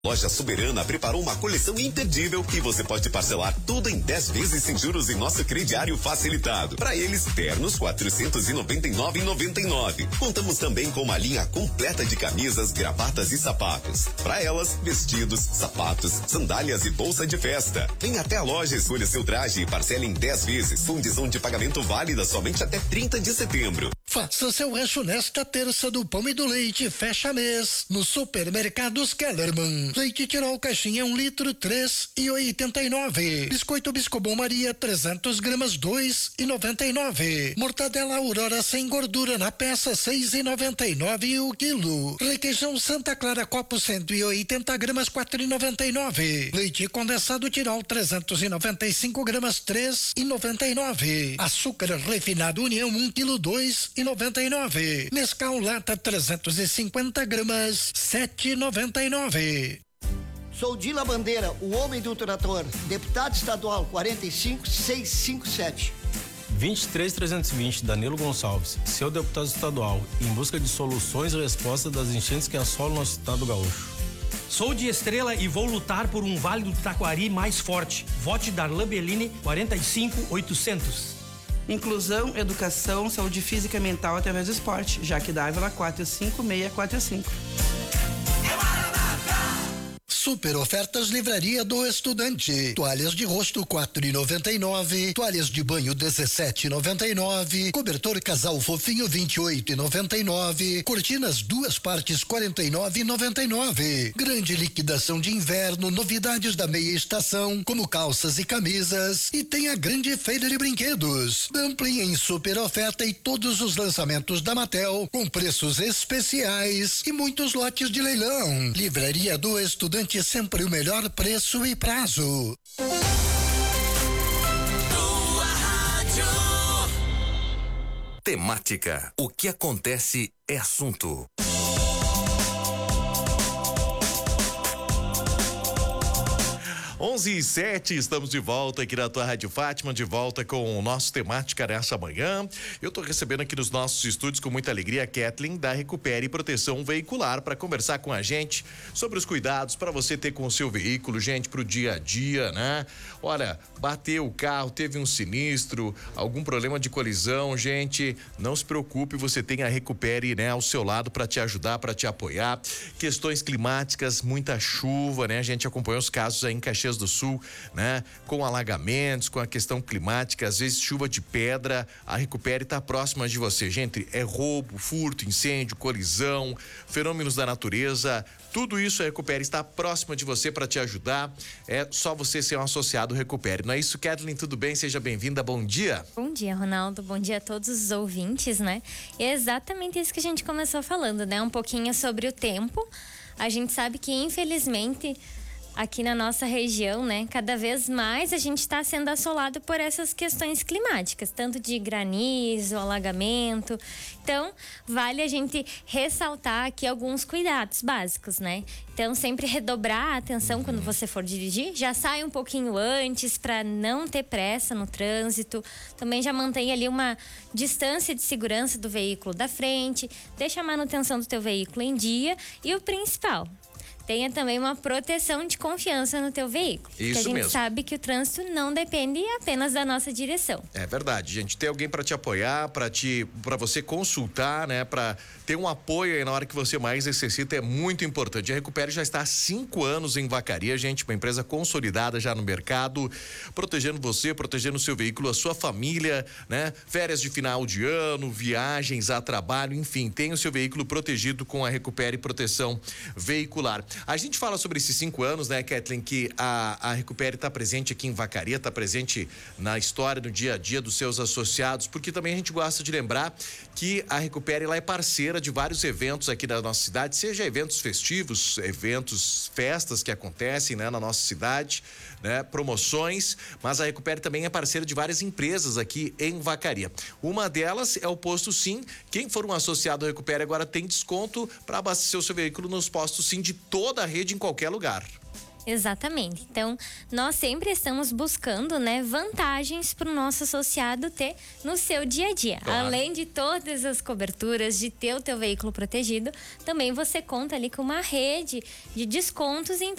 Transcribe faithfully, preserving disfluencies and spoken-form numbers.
Loja Soberana preparou uma coleção imperdível e você pode parcelar tudo em dez vezes sem juros em nosso crediário facilitado. Para eles, ternos quatrocentos e noventa e nove reais e noventa e nove centavos. Contamos também com uma linha completa de camisas, gravatas e sapatos. Para elas, vestidos, sapatos, sandálias e bolsa de festa. Vem até a loja, escolha seu traje e parcela em dez vezes. Condição de pagamento válida somente até trinta de setembro. Faça seu rancho nesta terça do pão e do leite, fecha mês, no Supermercados Kellerman. Leite Tirol caixinha um litro, três e oitenta e nove. Biscoito Biscobon Maria, trezentos gramas, dois e noventa e nove. Mortadela Aurora sem gordura na peça, seis e noventa e nove o quilo. Requeijão Santa Clara Copo cento e oitenta gramas, quatro e noventa e nove. Leite condensado Tirol, trezentos e noventa e cinco gramas, três e noventa e nove. Açúcar refinado União, um quilo, dois e noventa e nove. Nescau lata trezentos e cinquenta gramas, sete e noventa e nove. Sou Dila Bandeira, o homem do trator, deputado estadual quarenta e cinco seiscentos e cinquenta e sete. vinte e três trezentos e vinte, Danilo Gonçalves, seu deputado estadual, em busca de soluções e respostas das enchentes que assolam nosso estado gaúcho. Sou de Estrela e vou lutar por um Vale do Taquari mais forte. Vote Darlan Bellini, quarenta e cinco oitocentos. Inclusão, educação, saúde física e mental através do esporte. Jaque Dávila, quatro cinco seis quatro cinco. Super ofertas Livraria do Estudante. Toalhas de rosto quatro e noventa e nove, toalhas de banho dezessete e noventa e nove, cobertor casal fofinho vinte e oito e noventa e nove, cortinas duas partes quarenta e nove e noventa e nove. Grande liquidação de inverno, novidades da meia estação, como calças e camisas, e tem a grande feira de brinquedos. Dumpling em super oferta e todos os lançamentos da Mattel com preços especiais e muitos lotes de leilão. Livraria do Estudante, sempre o melhor preço e prazo. Temática. O que acontece é assunto. onze e sete, estamos de volta aqui na tua Rádio Fátima, de volta com o nosso Temática nessa manhã. Eu tô recebendo aqui nos nossos estúdios com muita alegria a Kathleen da Recupere Proteção Veicular para conversar com a gente sobre os cuidados para você ter com o seu veículo, gente, pro dia a dia, né? Olha, bateu o carro, teve um sinistro, algum problema de colisão, gente, não se preocupe, você tem a Recupere, né, ao seu lado para te ajudar, para te apoiar. Questões climáticas, muita chuva, né? A gente acompanhou os casos aí em Caxias do Sul, né? Com alagamentos, com a questão climática, às vezes chuva de pedra. A Recupere está próxima de você, gente. É roubo, furto, incêndio, colisão, fenômenos da natureza. Tudo isso a Recupere está próxima de você para te ajudar. É só você ser um associado Recupere. Não é isso, Kathleen? Tudo bem? Seja bem-vinda. Bom dia. Bom dia, Ronaldo. Bom dia a todos os ouvintes, né? E é exatamente isso que a gente começou falando, né? Um pouquinho sobre o tempo. A gente sabe que, infelizmente, aqui na nossa região, né, cada vez mais a gente está sendo assolado por essas questões climáticas, tanto de granizo, alagamento. Então, vale a gente ressaltar aqui alguns cuidados básicos, né? Então, sempre redobrar a atenção uhum. quando você for dirigir. Já sai um pouquinho antes para não ter pressa no trânsito. Também já mantém ali uma distância de segurança do veículo da frente. Deixa a manutenção do teu veículo em dia. E o principal, tenha também uma proteção de confiança no teu veículo. Isso porque a gente mesmo. sabe que o trânsito não depende apenas da nossa direção. É verdade, gente. Ter alguém para te apoiar, para te, para você consultar, né? Para ter um apoio aí na hora que você mais necessita é muito importante. A Recupere já está há cinco anos em Vacaria, gente, uma empresa consolidada já no mercado, protegendo você, protegendo o seu veículo, a sua família, né? Férias de final de ano, viagens a trabalho, enfim, tem o seu veículo protegido com a Recupere Proteção Veicular. A gente fala sobre esses cinco anos, né, Kathleen, que a, a Recupere está presente aqui em Vacaria, está presente na história, no dia a dia dos seus associados, porque também a gente gosta de lembrar que a Recupere ela é parceira de vários eventos aqui da nossa cidade, seja eventos festivos, eventos, festas que acontecem, né, na nossa cidade, né, promoções, mas a Recupere também é parceira de várias empresas aqui em Vacaria. Uma delas é o Posto Sim. Quem for um associado à Recupere agora tem desconto para abastecer o seu veículo nos postos Sim de toda a rede em qualquer lugar. Exatamente. Então, nós sempre estamos buscando, né, vantagens para o nosso associado ter no seu dia a dia. Claro. Além de todas as coberturas, de ter o teu veículo protegido, também você conta ali com uma rede de descontos em